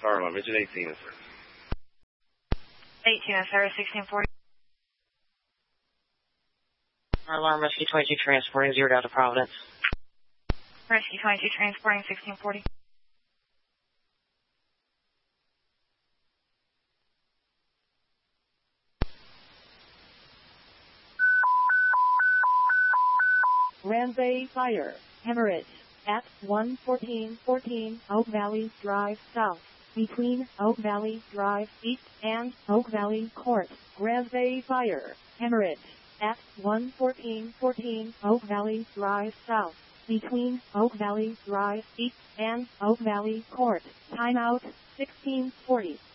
Fire alarm, engine 18 is 18 is 1640. Fire alarm, Rescue 22 transporting 0 Delta Providence. Rescue 22 transporting 1640. Ramsay Fire, Hemorrhage, at 11414 Oak Valley Drive South, between Oak Valley Drive East and Oak Valley Court. Ramsay Fire, Hemorrhage, at 11414 Oak Valley Drive South, between Oak Valley Drive East and Oak Valley Court. Timeout 1640.